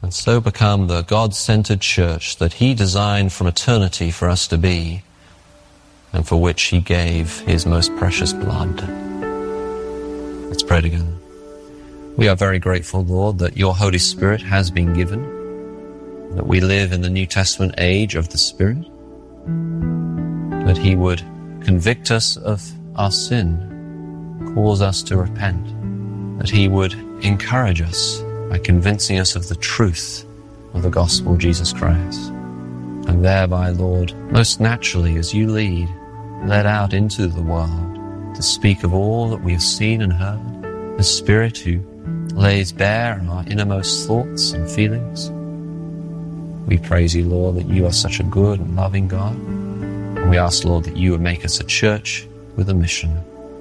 and so become the God-centered church that He designed from eternity for us to be, and for which He gave His most precious blood. Let's pray together. We are very grateful, Lord, that Your Holy Spirit has been given, that we live in the New Testament age of the Spirit, that He would convict us of our sin, cause us to repent, that He would encourage us by convincing us of the truth of the gospel of Jesus Christ. And thereby, Lord, most naturally as You lead, led out into the world to speak of all that we have seen and heard, the Spirit who lays bare on our innermost thoughts and feelings. We praise You, Lord, that You are such a good and loving God. And we ask, Lord, that You would make us a church with a mission.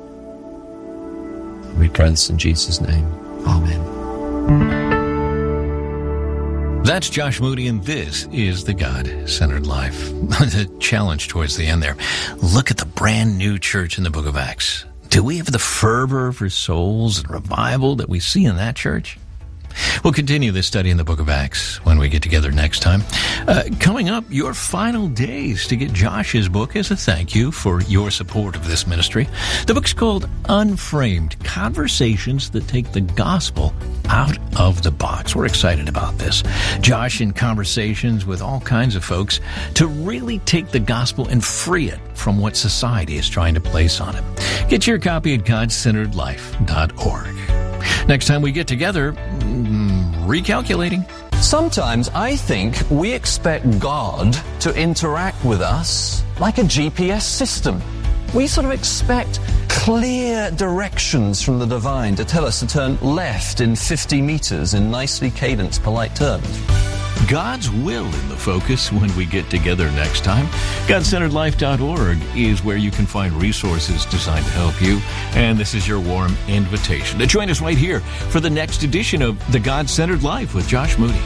We pray this in Jesus' name. Amen. That's Josh Moody, and this is The God-Centered Life. The challenge towards the end there. Look at the brand new church in the book of Acts. Do we have the fervor for souls and revival that we see in that church? We'll continue this study in the book of Acts when we get together next time. Coming up, your final days to get Josh's book as a thank you for your support of this ministry. The book's called Unframed, Conversations that Take the Gospel Out of the Box. We're excited about this. Josh in conversations with all kinds of folks to really take the gospel and free it from what society is trying to place on it. Get your copy at GodCenteredLife.org. Next time we get together, recalculating. Sometimes I think we expect God to interact with us like a GPS system. We sort of expect clear directions from the divine to tell us to turn left in 50 meters in nicely cadenced, polite terms. God's will in the focus when we get together next time. GodCenteredLife.org is where you can find resources designed to help you. And this is your warm invitation to join us right here for the next edition of The God-Centered Life with Josh Moody.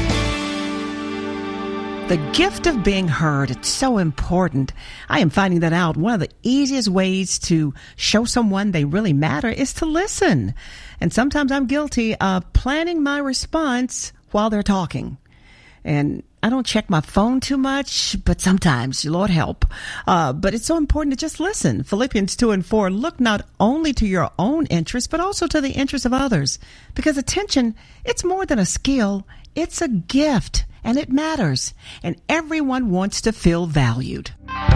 The gift of being heard, it's so important. I am finding that out. One of the easiest ways to show someone they really matter is to listen. And sometimes I'm guilty of planning my response while they're talking. And I don't check my phone too much, but sometimes, Lord help. But it's so important to just listen. Philippians 2:4, look not only to your own interests, but also to the interests of others. Because attention, it's more than a skill. It's a gift, and it matters. And everyone wants to feel valued.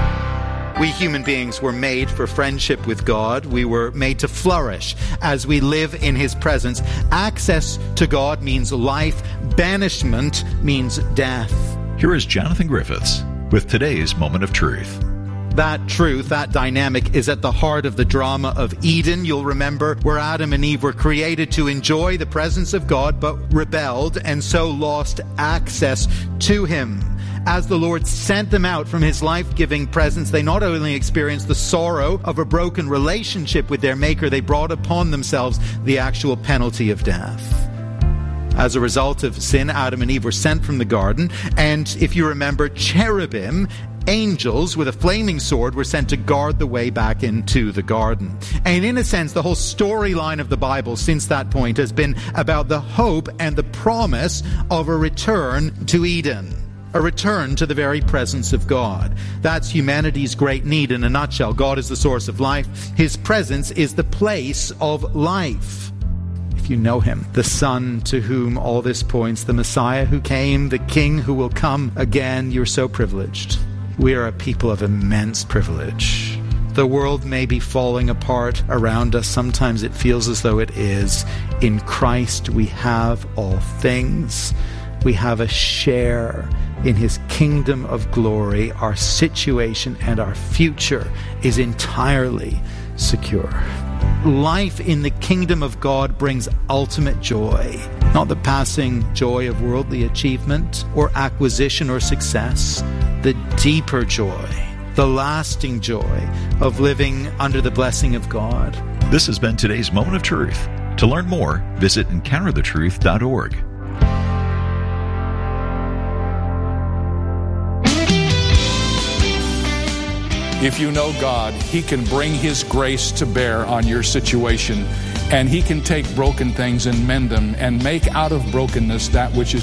We human beings were made for friendship with God. We were made to flourish as we live in His presence. Access to God means life. Banishment means death. Here is Jonathan Griffiths with today's Moment of Truth. That truth, that dynamic is at the heart of the drama of Eden. You'll remember where Adam and Eve were created to enjoy the presence of God, but rebelled and so lost access to Him. As the Lord sent them out from His life-giving presence, they not only experienced the sorrow of a broken relationship with their Maker, they brought upon themselves the actual penalty of death. As a result of sin, Adam and Eve were sent from the garden, and if you remember, cherubim, angels with a flaming sword, were sent to guard the way back into the garden. And in a sense, the whole storyline of the Bible since that point has been about the hope and the promise of a return to Eden. A return to the very presence of God. That's humanity's great need in a nutshell. God is the source of life. His presence is the place of life. If you know Him, the Son to whom all this points, the Messiah who came, the King who will come again, you're so privileged. We are a people of immense privilege. The world may be falling apart around us. Sometimes it feels as though it is. In Christ we have all things. We have a share in His kingdom of glory. Our situation and our future is entirely secure. Life in the kingdom of God brings ultimate joy, not the passing joy of worldly achievement or acquisition or success, the deeper joy, the lasting joy of living under the blessing of God. This has been today's Moment of Truth. To learn more, visit EncounterTheTruth.org. If you know God, He can bring His grace to bear on your situation, and He can take broken things and mend them and make out of brokenness that which is